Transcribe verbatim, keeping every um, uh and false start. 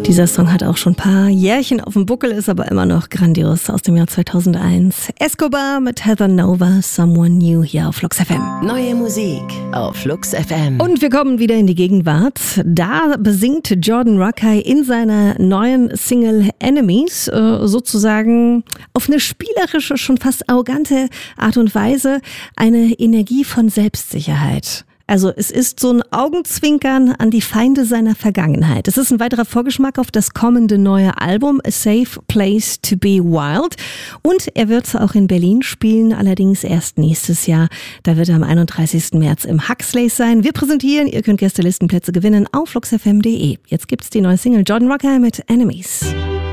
Dieser Song hat auch schon ein paar Jährchen auf dem Buckel, ist aber immer noch grandios, aus dem Jahr zweitausendeins. Escobar mit Heather Nova, Someone New, hier auf Flux F M. Neue Musik auf Flux F M. Und wir kommen wieder in die Gegenwart. Da besingt Jordan Rakei in seiner neuen Single Enemies äh, sozusagen auf eine spielerische, schon fast arrogante Art und Weise eine Energie von Selbstsicherheit. Also es ist so ein Augenzwinkern an die Feinde seiner Vergangenheit. Es ist ein weiterer Vorgeschmack auf das kommende neue Album A Safe Place to Be Wild. Und er wird auch in Berlin spielen, allerdings erst nächstes Jahr. Da wird er am einunddreißigsten März im Huxleys sein. Wir präsentieren, ihr könnt Gästelistenplätze gewinnen auf flux f m punkt d e. Jetzt gibt's die neue Single Jordan Rakei mit Enemies.